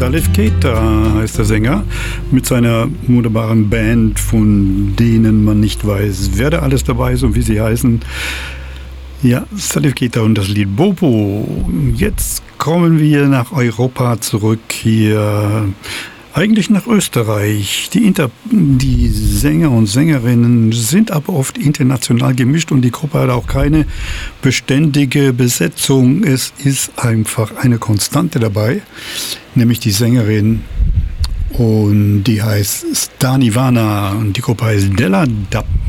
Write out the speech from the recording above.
Salif Keita heißt der Sänger, mit seiner wunderbaren Band, von denen man nicht weiß, wer da alles dabei ist und wie sie heißen. Ja, Salif Keita und das Lied Bobo. Jetzt kommen wir nach Europa zurück, hier eigentlich nach Österreich. Die Sänger und Sängerinnen sind aber oft international gemischt und die Gruppe hat auch keine beständige Besetzung. Es ist einfach eine Konstante dabei, nämlich die Sängerin, und die heißt Stani Vana und die Gruppe heißt Della Dab.